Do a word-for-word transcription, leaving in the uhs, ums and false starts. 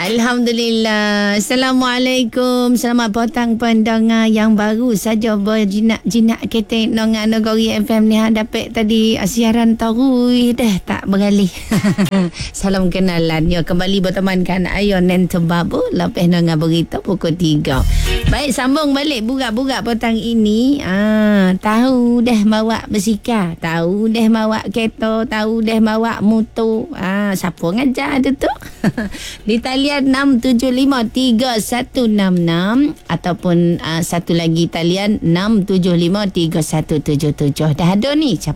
Alhamdulillah. Assalamualaikum. Selamat petang pendengar yang baru saja berjinak-jinak kita nongan Negeri F M ni dapat tadi siaran tarui dah tak beralih. Salam kenalan. Ya, kembali bertemankan Ayon dan Tebabu lepas nongan berita pukul tiga. Baik, sambung balik burak-burak petang ini. Ah, tahu dah bawa bersikar, tahu dah bawa kereta, tahu dah bawa motor. Ah, siapa ngajar ada tu? Di talian enam tujuh lima tiga satu enam enam ataupun uh, satu lagi talian enam tujuh lima tiga satu tujuh tujuh. Dah ada ni.